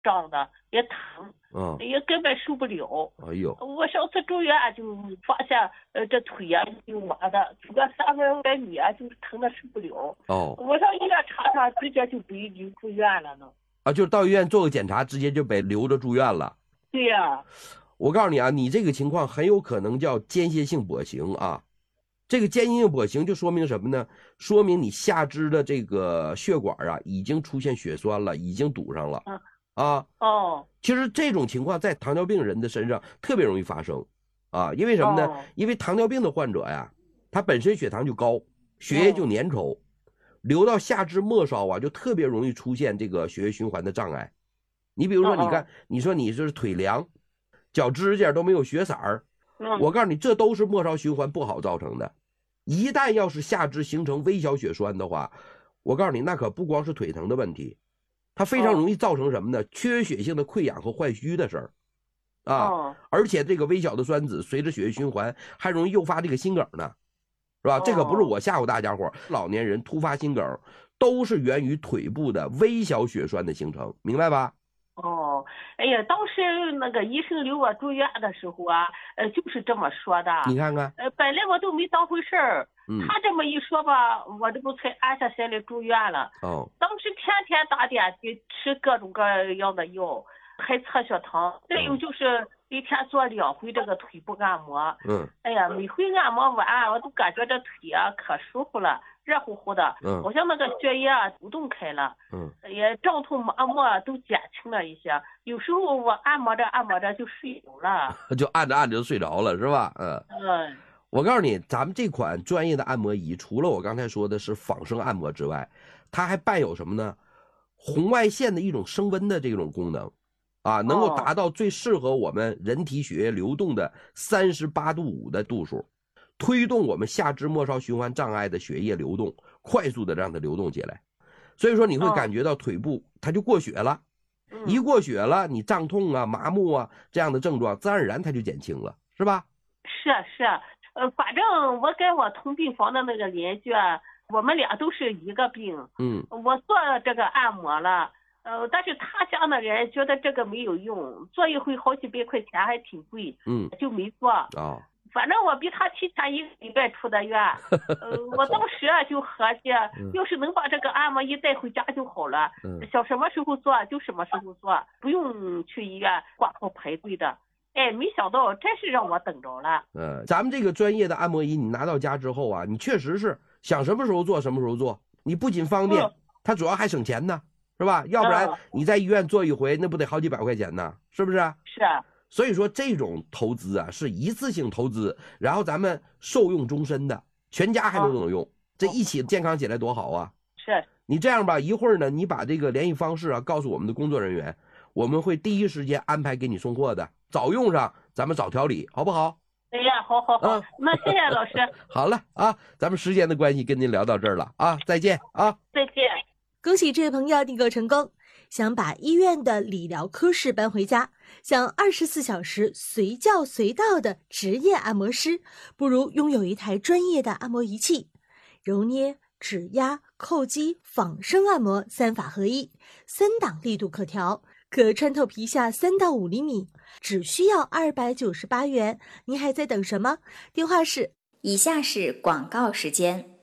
胀的，也疼，也根本受不了。 哎呦， 我上次住院就发现，这腿呀就麻的，走个300米啊，就是疼的受不了。我上医院查查，直接就被留住院了呢。 啊，就是到医院做个检查，直接就被留着住院了。 对呀。 我告诉你啊，你这个情况很有可能叫间歇性跛行啊。这个间歇性跛行就说明什么呢？说明你下肢的这个血管啊已经出现血栓了，已经堵上了。其实这种情况在糖尿病人的身上特别容易发生啊，因为什么呢？因为糖尿病的患者呀，他本身血糖就高，血液就粘稠，流到下肢末梢啊，就特别容易出现这个血液循环的障碍。你比如说，你看，你说你是腿凉，脚指甲都没有血色儿，我告诉你，这都是末梢循环不好造成的。一旦要是下肢形成微小血栓的话，我告诉你，那可不光是腿疼的问题，它非常容易造成什么呢？缺血性的溃疡和坏疽的事儿啊。而且这个微小的栓子随着血液循环，还容易诱发这个心梗呢，是吧？这可不是我吓唬大家伙，老年人突发心梗都是源于腿部的微小血栓的形成，明白吧？ 哎呀，当时那个医生留我住院的时候啊，就是这么说的。 你看看， 本来我都没当回事儿，他这么一说吧，我这不才安下心来住院了。当时天天打点滴，吃各种各样的药，还测血糖，再有就是一天做2回这个腿部按摩。哎呀，每回按摩完，我都感觉这腿啊可舒服了。热乎乎的，好像那个血液啊流动开了，也胀痛麻木都减轻了一些。有时候我按摩着按摩着就睡着了， 就按着按着就睡着了，是吧？我告诉你，咱们这款专业的按摩仪，除了我刚才说的是仿生按摩之外，它还伴有什么呢？红外线的一种升温的这种功能，啊，能够达到最适合我们人体血液流动的38.5度的度数。推动我们下肢末梢循环障碍的血液流动，快速的让它流动起来，所以说你会感觉到腿部它就过血了，一过血了，你胀痛啊、麻木啊这样的症状，自然而然它就减轻了，是吧？ 是，反正我跟我同病房的那个邻居，我们俩都是一个病。我做这个按摩了，但是他家的人觉得这个没有用，做一回好几百块钱，还挺贵，就没做。反正我比他提前1个礼拜出的院，我当时就合计，要是能把这个按摩仪带回家就好了，想什么时候做就什么时候做，不用去医院挂号排队的。哎，没想到真是让我等着了。 咱们这个专业的按摩仪，你拿到家之后啊，你确实是想什么时候做什么时候做，你不仅方便，它主要还省钱呢，是吧？要不然你在医院做一回，那不得好几百块钱呢，是不是？ 是。 所以说这种投资啊是一次性投资，然后咱们受用终身的，全家还能用，这一起健康起来多好啊！ 是。 你这样吧，一会儿呢，你把这个联系方式啊告诉我们的工作人员，我们会第一时间安排给你送货的，早用上咱们早调理，好不好？ 哎呀，好，那谢谢老师。 好了啊，咱们时间的关系跟您聊到这儿了啊，再见啊！ 再见。 恭喜这位朋友订购成功。想把医院的理疗科室搬回家，想24小时随叫随到的职业按摩师，不如拥有一台专业的按摩仪器。揉捏、指压、叩击、仿生按摩3法合一，3档力度可调，可穿透皮下3到5厘米，只需要298元。您还在等什么？电话是以下是广告时间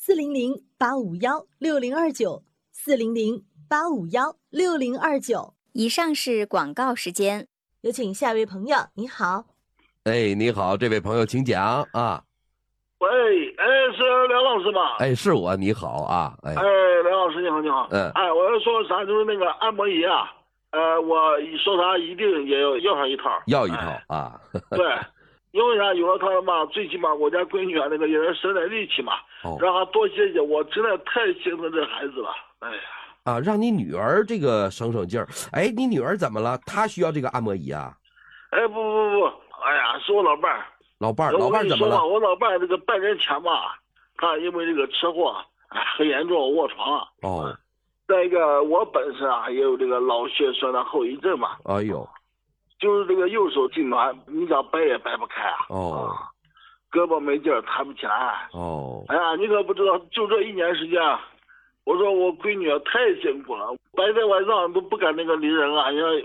：400-851-6029，400-851-6029。 以上是广告时间， 有请下一位朋友。你好。 哎，你好，这位朋友请讲啊。 喂，是梁老师吗？ 哎，是我，你好啊。 梁老师你好，你好。我要说啥，就是那个按摩仪啊，我说啥一定也要上一套。 要一套啊。 对，因为啥有了它嘛，最起码我家闺女那个也是省点力气嘛，让她多歇歇。我真的太心疼这孩子了，哎呀。 啊，让你女儿这个省劲儿。哎，你女儿怎么了？她需要这个按摩仪啊？ 哎，不，哎呀，是我老伴儿。 老伴怎么了？ 我老伴儿这个半年前吧，他因为这个车祸，很严重，卧床了。再一个，我本身也有这个脑血栓的后遗症嘛。 哎呦， 就是这个右手痉挛，你想掰也掰不开啊。胳膊没劲儿，抬不起来。哎呀，你可不知道，就这1年时间， 我说我闺女太辛苦了，白天晚上都不敢那个离人啊，因为